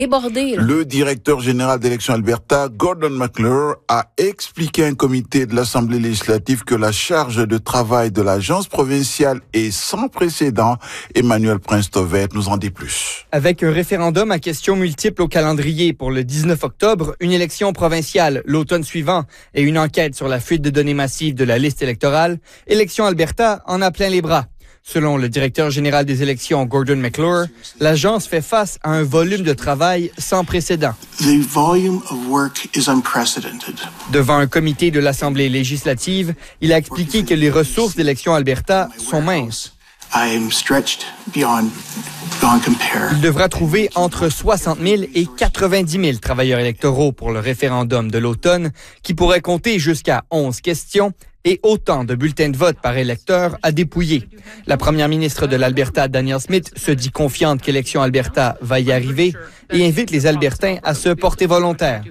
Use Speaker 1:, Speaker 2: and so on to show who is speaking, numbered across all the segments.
Speaker 1: débordé.
Speaker 2: Le directeur général d'Élections Alberta, Gordon McClure, a expliqué à un comité de l'Assemblée législative que la charge de travail de l'agence provinciale est sans précédent. Emmanuel Prince-Tovet nous en dit plus.
Speaker 3: Avec un référendum à questions multiples au calendrier pour le 19 octobre, une élection provinciale l'automne suivant et une enquête sur la fuite de données massives de la liste électorale, Élections Alberta en a plein les bras. Selon le directeur général des élections, Gordon McClure, l'agence fait face à un volume de travail sans précédent.
Speaker 4: The volume of work is unprecedented.
Speaker 3: Devant un comité de l'Assemblée législative, il a expliqué que les ressources d'Élections Alberta sont minces.
Speaker 4: I am stretched beyond compare.
Speaker 3: Il devra trouver entre 60 000 et 90 000 travailleurs électoraux pour le référendum de l'automne, qui pourrait compter jusqu'à 11 questions et autant de bulletins de vote par électeur à dépouiller. La première ministre de l'Alberta, Danielle Smith, se dit confiante qu'Élections Alberta va y arriver et invite les Albertains à se porter volontaires.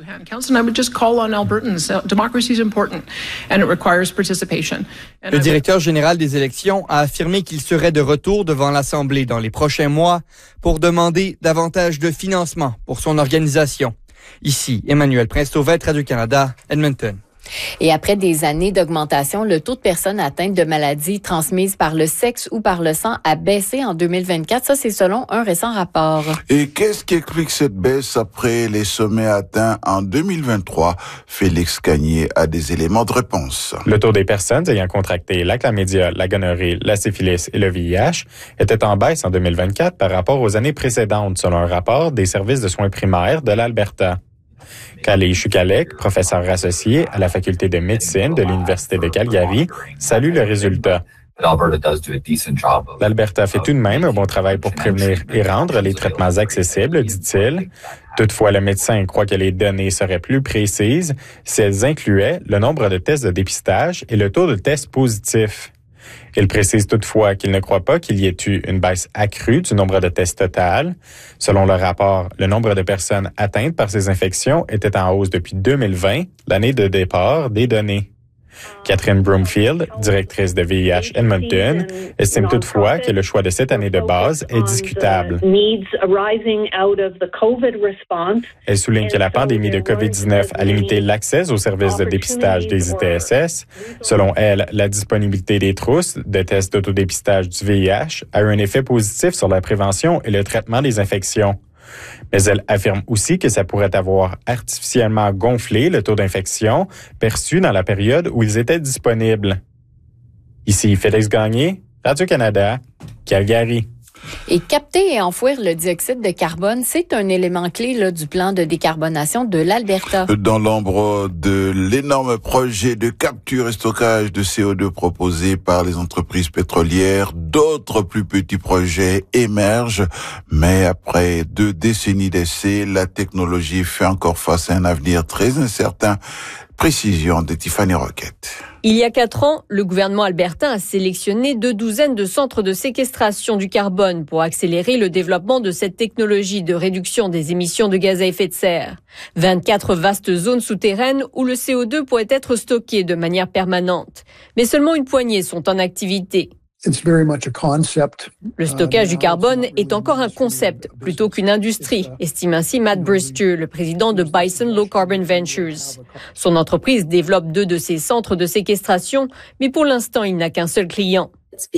Speaker 3: Le directeur général des élections a affirmé qu'il serait de retour devant l'Assemblée dans les prochains mois pour demander davantage de financement pour son organisation. Ici, Emmanuel Prince-Tovet, Radio-Canada, Edmonton.
Speaker 1: Et après des années d'augmentation, le taux de personnes atteintes de maladies transmises par le sexe ou par le sang a baissé en 2024. Ça, c'est selon un récent rapport.
Speaker 2: Et qu'est-ce qui explique cette baisse après les sommets atteints en 2023? Félix Gagné a des éléments de réponse.
Speaker 5: Le taux des personnes ayant contracté la chlamydia, la gonorrhée, la syphilis et le VIH était en baisse en 2024 par rapport aux années précédentes, selon un rapport des services de soins primaires de l'Alberta. Kali Chukalek, professeur associé à la faculté de médecine de l'Université de Calgary, salue le résultat. L'Alberta fait tout de même un bon travail pour prévenir et rendre les traitements accessibles, dit-il. Toutefois, le médecin croit que les données seraient plus précises si elles incluaient le nombre de tests de dépistage et le taux de tests positifs. Il précise toutefois qu'il ne croit pas qu'il y ait eu une baisse accrue du nombre de tests total. Selon le rapport, le nombre de personnes atteintes par ces infections était en hausse depuis 2020, l'année de départ des données. Catherine Broomfield, directrice de VIH Edmonton, estime toutefois que le choix de cette année de base est discutable. Elle souligne que la pandémie de COVID-19 a limité l'accès aux services de dépistage des ITSS. Selon elle, la disponibilité des trousses de tests d'autodépistage du VIH a eu un effet positif sur la prévention et le traitement des infections. Mais elle affirme aussi que ça pourrait avoir artificiellement gonflé le taux d'infection perçu dans la période où ils étaient disponibles. Ici Félix Gagné, Radio-Canada, Calgary.
Speaker 1: Et capter et enfouir le dioxyde de carbone, c'est un élément clé du plan de décarbonation de l'Alberta.
Speaker 2: Dans l'ombre de l'énorme projet de capture et stockage de CO2 proposé par les entreprises pétrolières, d'autres plus petits projets émergent. Mais après 2 décennies d'essais, la technologie fait encore face à un avenir très incertain. Précision de Tiffany Roquette.
Speaker 6: Il y a 4 ans, le gouvernement albertain a sélectionné 2 douzaines de centres de séquestration du carbone pour accélérer le développement de cette technologie de réduction des émissions de gaz à effet de serre. 24 vastes zones souterraines où le CO2 pourrait être stocké de manière permanente. Mais seulement une poignée sont en activité. Le stockage du carbone est encore un concept plutôt qu'une industrie, estime ainsi Matt Brister, le président de Bison Low Carbon Ventures. Son entreprise développe 2 de ces centres de séquestration, mais pour l'instant, il n'a qu'un seul client.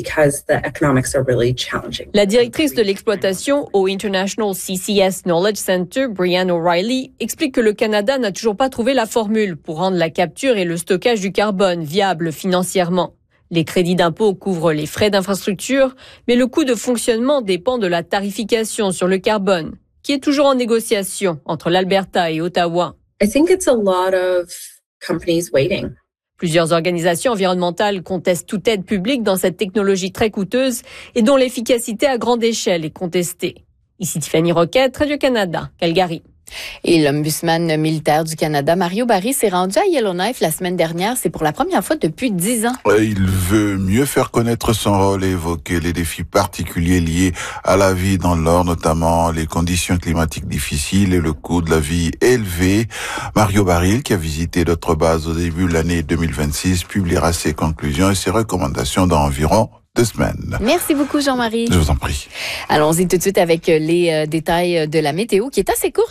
Speaker 6: La directrice de l'exploitation au International CCS Knowledge Center, Brianne O'Reilly, explique que le Canada n'a toujours pas trouvé la formule pour rendre la capture et le stockage du carbone viables financièrement. Les crédits d'impôt couvrent les frais d'infrastructure, mais le coût de fonctionnement dépend de la tarification sur le carbone, qui est toujours en négociation entre l'Alberta et Ottawa. Plusieurs organisations environnementales contestent toute aide publique dans cette technologie très coûteuse et dont l'efficacité à grande échelle est contestée. Ici Tiffany Roquette, Radio-Canada, Calgary.
Speaker 1: Et l'ombudsman militaire du Canada, Mario Barry, s'est rendu à Yellowknife la semaine dernière. C'est pour la première fois depuis 10 ans.
Speaker 2: Il veut mieux faire connaître son rôle et évoquer les défis particuliers liés à la vie dans le Nord, notamment les conditions climatiques difficiles et le coût de la vie élevé. Mario Barry, qui a visité d'autres bases au début de l'année 2026, publiera ses conclusions et ses recommandations dans environ 2 semaines.
Speaker 1: Merci beaucoup, Jean-Marie.
Speaker 2: Je vous en prie.
Speaker 1: Allons-y tout de suite avec les détails de la météo qui est assez courte.